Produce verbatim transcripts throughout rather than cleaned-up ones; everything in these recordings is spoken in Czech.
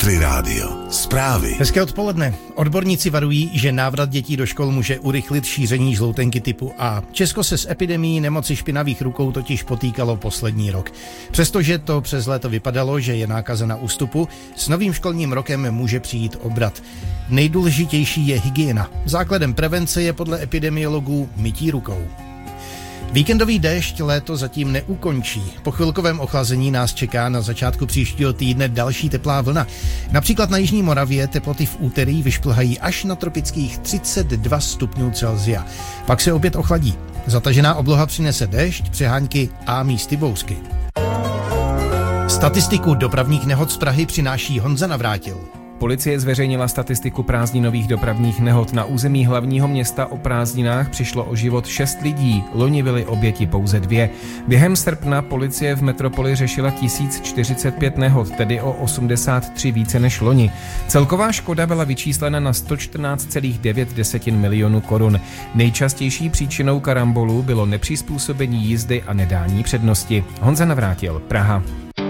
Country Rádio. Zprávy. Hezké odpoledne. Odborníci varují, že návrat dětí do škol může urychlit šíření žloutenky typu A. Česko se s epidemií nemoci špinavých rukou totiž potýkalo poslední rok. Přestože to přes léto vypadalo, že je nákaza na ústupu, s novým školním rokem může přijít obrat. Nejdůležitější je hygiena. Základem prevence je podle epidemiologů mytí rukou. Víkendový déšť léto zatím neukončí. Po chvilkovém ochlazení nás čeká na začátku příštího týdne další teplá vlna. Například na jižní Moravě teploty v úterý vyšplhají až na tropických třicet dva stupňů Celsia. Pak se opět ochladí. Zatažená obloha přinese déšť, přehánky a místy bouřky. Statistiku dopravních nehod z Prahy přináší Honza Navrátil. Policie zveřejnila statistiku prázdninových dopravních nehod. Na území hlavního města o prázdninách přišlo o život šest lidí, loni byly oběti pouze dvě. Během srpna policie v metropoli řešila tisíc čtyřicet pět nehod, tedy o osmdesát tři více než loni. Celková škoda byla vyčíslena na sto čtrnáct celá devět milionů korun. Nejčastější příčinou karambolu bylo nepřizpůsobení jízdy a nedání přednosti. Honza Navrátil, Praha.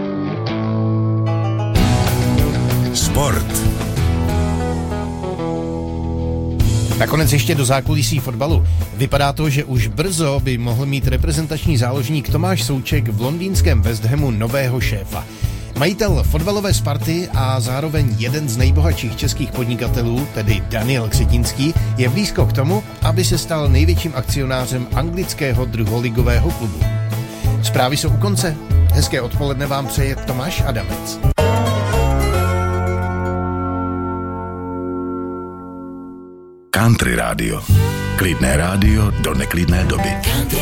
Sport. Nakonec ještě do zákulisí fotbalu. Vypadá to, že už brzo by mohl mít reprezentační záložník Tomáš Souček v londýnském West Hamu nového šéfa. Majitel fotbalové Sparty a zároveň jeden z nejbohatších českých podnikatelů, tedy Daniel Křetínský, je blízko k tomu, aby se stal největším akcionářem anglického druholigového klubu. Zprávy jsou u konce. Hezké odpoledne vám přeje Tomáš Adamec. Country Rádio. Klidné rádio do neklidné doby.